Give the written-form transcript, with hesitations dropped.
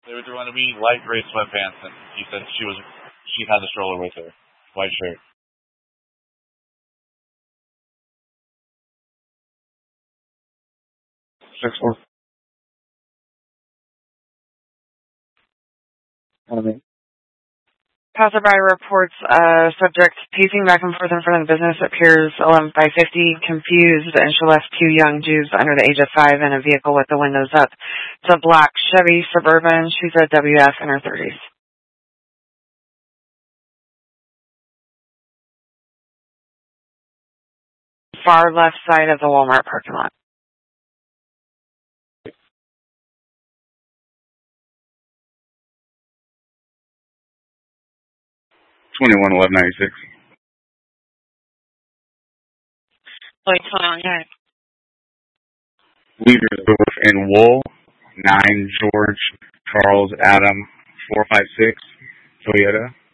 They were throwing to me light gray sweatpants, and he said she had the stroller with her, white shirt. Six four. Passerby reports subject pacing back and forth in front of the business at Piers 11 by 50, confused, and she left two young Jews under the age of 5 in a vehicle with the windows up. It's a black Chevy Suburban. She's a WF in her 30s. Far left side of the Walmart parking lot. $21,1196. Like, yeah. Leadersdorf and Wool, 9 George Charles Adam 456 Toyota.